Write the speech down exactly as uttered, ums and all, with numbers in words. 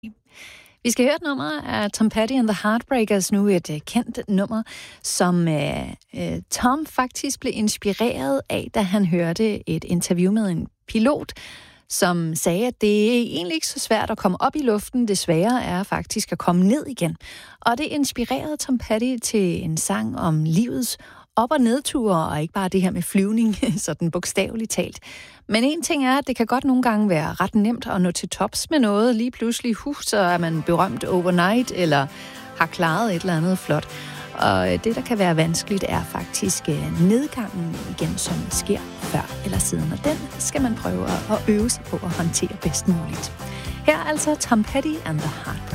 Vi skal høre et nummer af Tom Petty and the Heartbreakers, nu et uh, kendt nummer, som uh, uh, Tom faktisk blev inspireret af, da han hørte et interview med en pilot, som sagde, at det er egentlig ikke så svært at komme op i luften, det svære er faktisk at komme ned igen. Og det inspirerede Tom Petty til en sang om livets op- og nedture, og ikke bare det her med flyvning, sådan bogstaveligt talt. Men en ting er, at det kan godt nogle gange være ret nemt at nå til tops med noget. Lige pludselig, huh, så er man berømt overnight, eller har klaret et eller andet flot. Og det, der kan være vanskeligt, er faktisk nedgangen igen, som sker før eller siden. Og den skal man prøve at øve sig på at håndtere bedst muligt. Her er altså Tom Petty and the Heartbreakers.